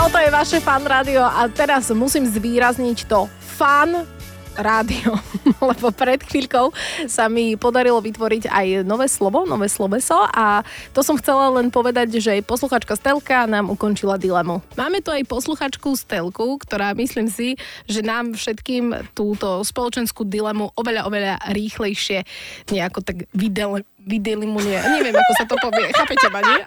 Toto je vaše Fan rádio a teraz musím zvýrazniť to Fan rádio, lebo pred chvíľkou sa mi podarilo vytvoriť aj nové slovo, nové sloveso a to som chcela len povedať, že posluchačka Stelka nám ukončila dilemu. Máme tu aj posluchačku Stelku, ktorá myslím si, že nám všetkým túto spoločenskú dilemu oveľa rýchlejšie nejako tak vydelimunuje. Neviem, ako sa to povie. Chápete ma, nie?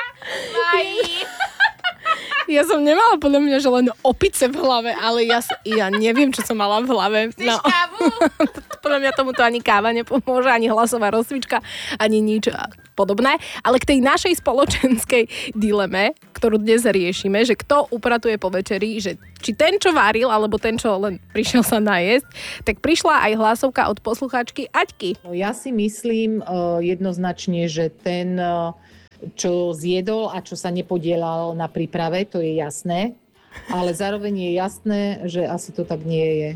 Ja som nemala podľa mňa, že len opice v hlave, ale ja neviem, čo som mala v hlave. Chceš kávu? Podľa mňa tomuto ani káva nepomôže, ani hlasová rozcvička, ani nič podobné. Ale k tej našej spoločenskej dileme, ktorú dnes riešime, že kto upratuje po večeri, že či ten, čo varil, alebo ten, čo len prišiel sa najesť, tak prišla aj hlasovka od poslucháčky Aťky. No ja si myslím jednoznačne, že ten, čo zjedol a čo sa nepodielal na príprave, to je jasné. Ale zároveň je jasné, že asi to tak nie je.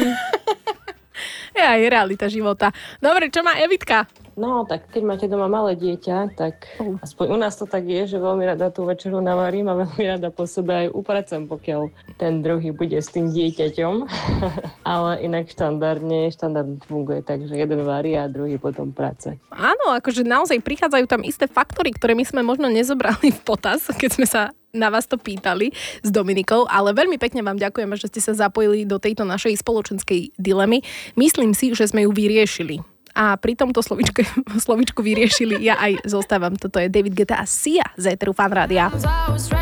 Je realita života. Dobre, čo má Evitka? No, tak keď máte doma malé dieťa, tak aspoň u nás to tak je, že veľmi rada tú večeru navarím a veľmi rada po sebe aj upracem, pokiaľ ten druhý bude s tým dieťaťom. Ale inak štandardne funguje tak, že jeden varí a druhý potom práce. Áno, akože naozaj prichádzajú tam isté faktory, ktoré my sme možno nezobrali v potaz, keď sme sa na vás to pýtali s Dominikou, ale veľmi pekne vám ďakujeme, že ste sa zapojili do tejto našej spoločenskej dilemy. Myslím si, že sme ju vyriešili. A pri tomto slovičku vyriešili ja aj zostávam. Toto je David Guetta a Sia z éteru Fan rádia.